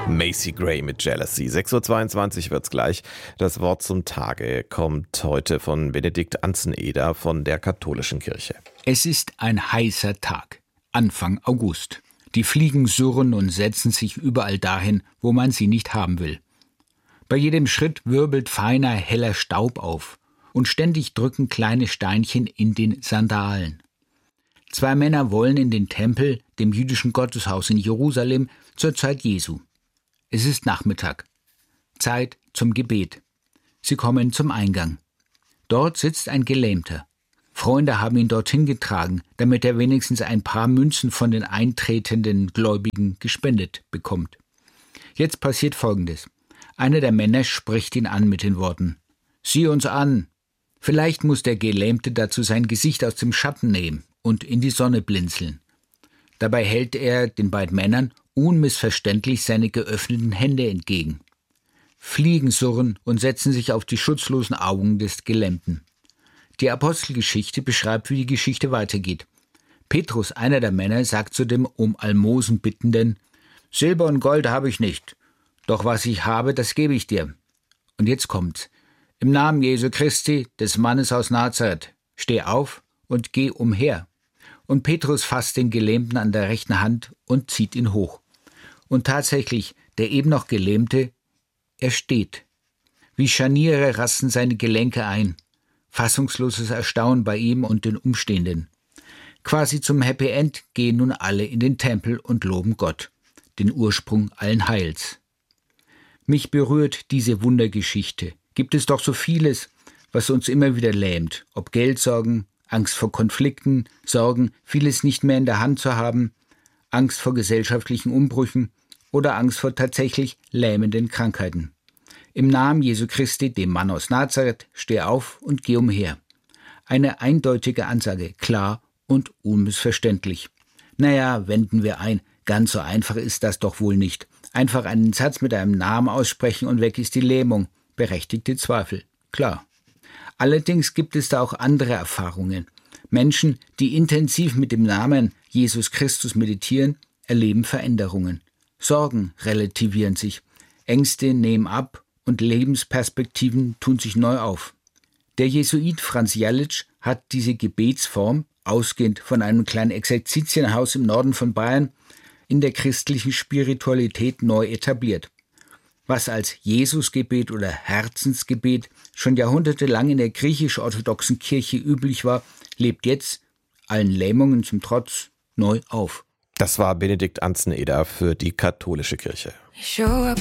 Macy Gray mit Jealousy. 6.22 Uhr wird's gleich. Das Wort zum Tage kommt heute von Benedikt Anzeneder von der Katholischen Kirche. Es ist ein heißer Tag, Anfang August. Die Fliegen surren und setzen sich überall dahin, wo man sie nicht haben will. Bei jedem Schritt wirbelt feiner, heller Staub auf und ständig drücken kleine Steinchen in den Sandalen. 2 Männer wollen in den Tempel, dem jüdischen Gotteshaus in Jerusalem, zur Zeit Jesu. Es ist Nachmittag. Zeit zum Gebet. Sie kommen zum Eingang. Dort sitzt ein Gelähmter. Freunde haben ihn dorthin getragen, damit er wenigstens ein paar Münzen von den eintretenden Gläubigen gespendet bekommt. Jetzt passiert Folgendes. Einer der Männer spricht ihn an mit den Worten: »Sieh uns an!« Vielleicht muss der Gelähmte dazu sein Gesicht aus dem Schatten nehmen und in die Sonne blinzeln. Dabei hält er den beiden Männern unmissverständlich seine geöffneten Hände entgegen. Fliegen surren und setzen sich auf die schutzlosen Augen des Gelähmten. Die Apostelgeschichte beschreibt, wie die Geschichte weitergeht. Petrus, einer der Männer, sagt zu dem um Almosen Bittenden: »Silber und Gold habe ich nicht, doch was ich habe, das gebe ich dir.« Und jetzt kommt's. »Im Namen Jesu Christi, des Mannes aus Nazareth, steh auf und geh umher.« Und Petrus fasst den Gelähmten an der rechten Hand und zieht ihn hoch. Und tatsächlich, der eben noch Gelähmte, er steht. Wie Scharniere rasten seine Gelenke ein. Fassungsloses Erstaunen bei ihm und den Umstehenden. Quasi zum Happy End gehen nun alle in den Tempel und loben Gott, den Ursprung allen Heils. Mich berührt diese Wundergeschichte. Gibt es doch so vieles, was uns immer wieder lähmt, ob Geldsorgen, Angst vor Konflikten, Sorgen, vieles nicht mehr in der Hand zu haben, Angst vor gesellschaftlichen Umbrüchen oder Angst vor tatsächlich lähmenden Krankheiten. Im Namen Jesu Christi, dem Mann aus Nazareth, steh auf und geh umher. Eine eindeutige Ansage, klar und unmissverständlich. Naja, wenden wir ein, ganz so einfach ist das doch wohl nicht. Einfach einen Satz mit einem Namen aussprechen und weg ist die Lähmung. Berechtigte Zweifel, klar. Allerdings gibt es da auch andere Erfahrungen. Menschen, die intensiv mit dem Namen Jesus Christus meditieren, erleben Veränderungen. Sorgen relativieren sich, Ängste nehmen ab und Lebensperspektiven tun sich neu auf. Der Jesuit Franz Jalitsch hat diese Gebetsform, ausgehend von einem kleinen Exerzitienhaus im Norden von Bayern, in der christlichen Spiritualität neu etabliert. Was als Jesusgebet oder Herzensgebet schon jahrhundertelang in der griechisch-orthodoxen Kirche üblich war, lebt jetzt, allen Lähmungen zum Trotz, neu auf. Das war Benedikt Anzeneder für die Katholische Kirche.